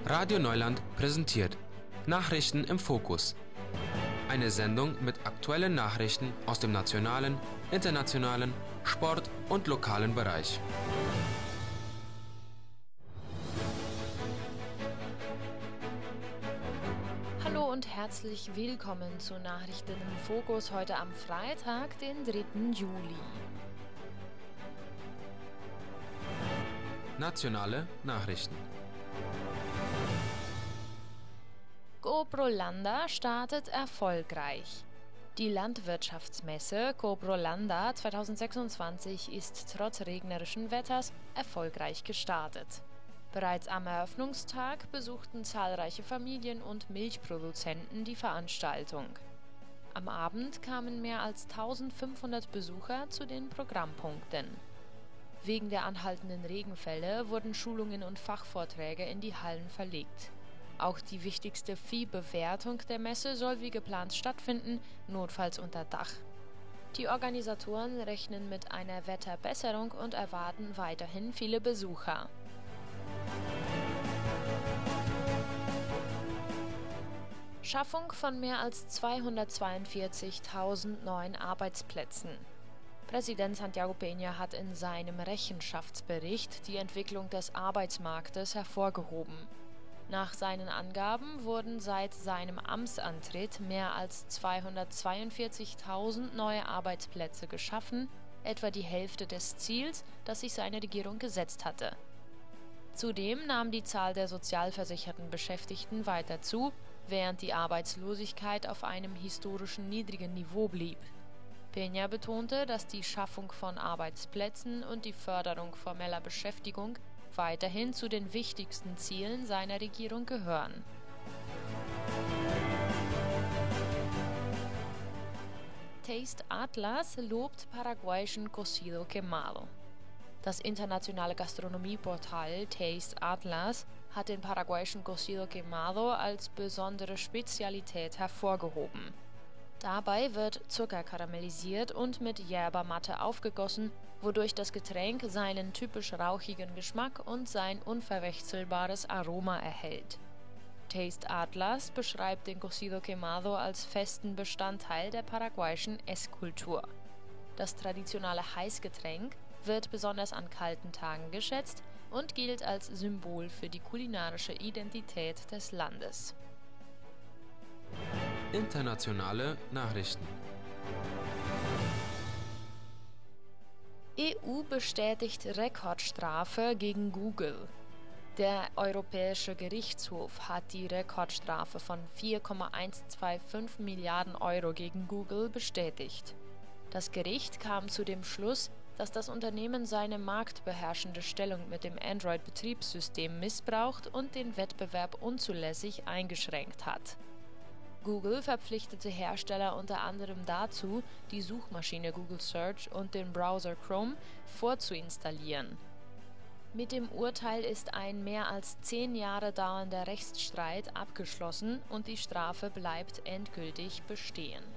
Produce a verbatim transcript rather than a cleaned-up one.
Radio Neuland präsentiert Nachrichten im Fokus. Eine Sendung mit aktuellen Nachrichten aus dem nationalen, internationalen, Sport- und lokalen Bereich. Hallo und herzlich willkommen zu Nachrichten im Fokus heute am Freitag, den dritten Juli. Nationale Nachrichten. Coprolanda startet erfolgreich. Die Landwirtschaftsmesse Coprolanda zweitausendsechsundzwanzig ist trotz regnerischen Wetters erfolgreich gestartet. Bereits am Eröffnungstag besuchten zahlreiche Familien und Milchproduzenten die Veranstaltung. Am Abend kamen mehr als eintausendfünfhundert Besucher zu den Programmpunkten. Wegen der anhaltenden Regenfälle wurden Schulungen und Fachvorträge in die Hallen verlegt. Auch die wichtigste Viehbewertung der Messe soll wie geplant stattfinden, notfalls unter Dach. Die Organisatoren rechnen mit einer Wetterbesserung und erwarten weiterhin viele Besucher. Schaffung von mehr als zweihundertzweiundvierzigtausend neuen Arbeitsplätzen. Präsident Santiago Peña hat in seinem Rechenschaftsbericht die Entwicklung des Arbeitsmarktes hervorgehoben. Nach seinen Angaben wurden seit seinem Amtsantritt mehr als zweihundertzweiundvierzigtausend neue Arbeitsplätze geschaffen, etwa die Hälfte des Ziels, das sich seine Regierung gesetzt hatte. Zudem nahm die Zahl der sozialversicherten Beschäftigten weiter zu, während die Arbeitslosigkeit auf einem historischen niedrigen Niveau blieb. Peña betonte, dass die Schaffung von Arbeitsplätzen und die Förderung formeller Beschäftigung weiterhin zu den wichtigsten Zielen seiner Regierung gehören. Taste Atlas lobt paraguayischen Cocido Quemado. Das internationale Gastronomieportal Taste Atlas hat den paraguayischen Cocido Quemado als besondere Spezialität hervorgehoben. Dabei wird Zucker karamellisiert und mit Yerba-Mate aufgegossen, wodurch das Getränk seinen typisch rauchigen Geschmack und sein unverwechselbares Aroma erhält. Taste Atlas beschreibt den Cocido Quemado als festen Bestandteil der paraguayischen Esskultur. Das traditionelle Heißgetränk wird besonders an kalten Tagen geschätzt und gilt als Symbol für die kulinarische Identität des Landes. Internationale Nachrichten. E U bestätigt Rekordstrafe gegen Google. Der Europäische Gerichtshof hat die Rekordstrafe von vier Komma hundertfünfundzwanzig Milliarden Euro gegen Google bestätigt. Das Gericht kam zu dem Schluss, dass das Unternehmen seine marktbeherrschende Stellung mit dem Android-Betriebssystem missbraucht und den Wettbewerb unzulässig eingeschränkt hat. Google verpflichtete Hersteller unter anderem dazu, die Suchmaschine Google Search und den Browser Chrome vorzuinstallieren. Mit dem Urteil ist ein mehr als zehn Jahre dauernder Rechtsstreit abgeschlossen und die Strafe bleibt endgültig bestehen.